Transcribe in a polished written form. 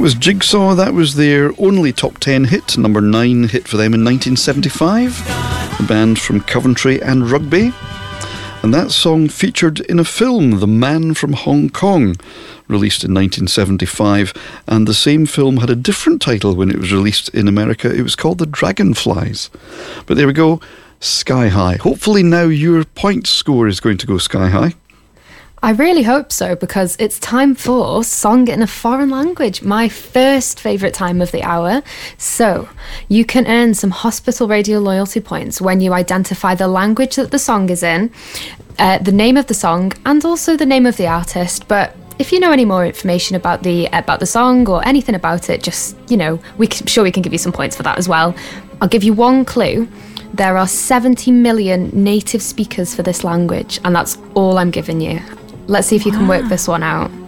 was Jigsaw. That was their only top 10 hit, number 9 hit for them in 1975. The band from Coventry and Rugby. And that song featured in a film, The Man from Hong Kong, released in 1975. And the same film had a different title when it was released in America. It was called The Dragonflies. But there we go, Sky High. Hopefully now your point score is going to go sky high. I really hope so, because it's time for Song in a Foreign Language, my first favourite time of the hour. So, you can earn some Hospital Radio loyalty points when you identify the language that the song is in, the name of the song, and also the name of the artist. But if you know any more information about the song or anything about it, just, we can give you some points for that as well. I'll give you one clue. There are 70 million native speakers for this language, and that's all I'm giving you. Let's see if you can work this one out.